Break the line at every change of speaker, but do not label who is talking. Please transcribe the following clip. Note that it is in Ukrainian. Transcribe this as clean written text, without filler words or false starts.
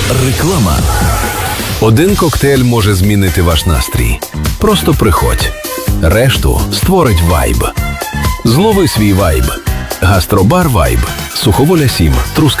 Реклама. Один коктейль може змінити ваш настрій. Просто приходь. Решту створить вайб. Злови свій вайб. Гастробар Вайб. Суховоля 7.